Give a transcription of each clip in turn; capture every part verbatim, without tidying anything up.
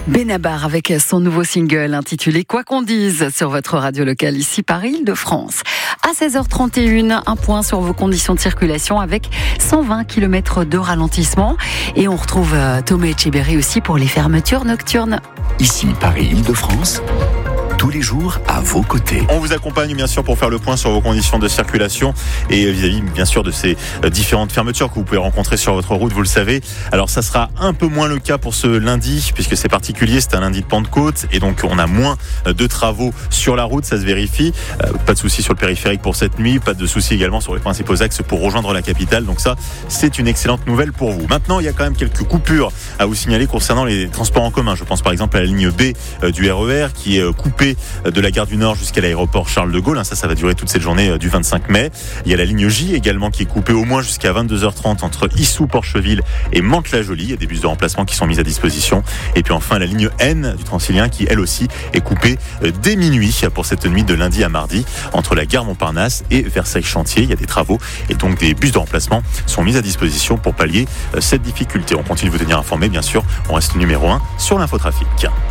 Benabar avec son nouveau single intitulé Quoi qu'on dise sur votre radio locale ici par Île-de-France. À seize heures trente et un, un point sur vos conditions de circulation avec cent vingt kilomètres de ralentissement. Et on retrouve Thomas Etcheberry aussi pour les fermetures nocturnes. Ici Paris Île-de-France. Tous les jours à vos côtés. On vous accompagne bien sûr pour faire le point sur vos conditions de circulation et vis-à-vis bien sûr de ces différentes fermetures que vous pouvez rencontrer sur votre route, vous le savez. Alors ça sera un peu moins le cas pour ce lundi puisque c'est particulier, c'est un lundi de Pentecôte et donc on a moins de travaux sur la route, ça se vérifie. Euh, pas de soucis sur le périphérique pour cette nuit, pas de soucis également sur les principaux axes pour rejoindre la capitale. Donc ça, c'est une excellente nouvelle pour vous. Maintenant, il y a quand même quelques coupures à vous signaler concernant les transports en commun. Je pense par exemple à la ligne B euh, du R E R qui est coupée de la gare du Nord jusqu'à l'aéroport Charles de Gaulle. Ça, ça va durer toute cette journée du vingt-cinq mai. Il y a la ligne J également qui est coupée au moins jusqu'à vingt-deux heures trente entre Issou, Porcheville et Mantes-la-Jolie. Il y a des bus de remplacement qui sont mis à disposition. Et puis enfin, la ligne N du Transilien qui, elle aussi, est coupée dès minuit pour cette nuit de lundi à mardi entre la gare Montparnasse et Versailles-Chantier. Il y a des travaux et donc des bus de remplacement sont mis à disposition pour pallier cette difficulté. On continue de vous tenir informé, bien sûr. On reste numéro un sur l'infotrafic.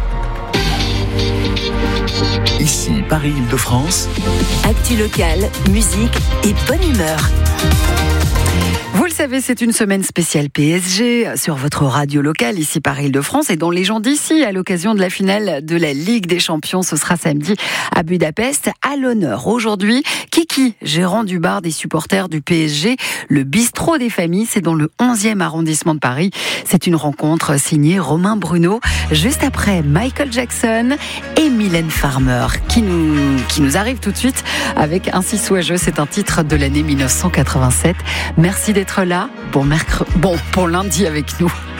Ici Paris Île-de-France. Actu locale, musique et bonne humeur. Vous le savez, c'est une semaine spéciale P S G sur votre radio locale ici par Île-de-France et dans les gens d'ici à l'occasion de la finale de la Ligue des Champions. Ce sera samedi à Budapest. À l'honneur aujourd'hui, Kiki, gérant du bar des supporters du P S G, le bistrot des familles, c'est dans le onzième arrondissement de Paris. C'est une rencontre signée Romain Bruno, juste après Michael Jackson et Mylène Farmer, qui nous, qui nous arrive tout de suite avec Ainsi soit-je. C'est un titre de l'année mille neuf cent quatre-vingt-sept. Merci d'être là. Bon, mercredi, bon, pour lundi avec nous.